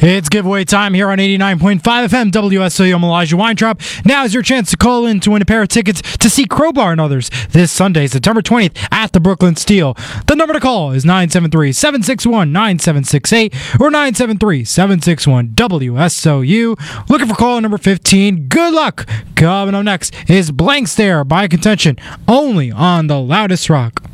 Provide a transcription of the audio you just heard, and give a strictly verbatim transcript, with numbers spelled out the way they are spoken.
It's giveaway time here on eighty-nine point five F M W S O U. I'm Elijah Weintraub. Now is your chance to call in to win a pair of tickets to see Crowbar and Others this Sunday, September twentieth at the Brooklyn Steel. The number to call is nine seven three, seven six one, nine seven six eight or nine seven three, seven six one, W S O U. Looking for caller number fifteen. Good luck. Coming up next is Blank Stare by Contention, only on the Loudest Rock.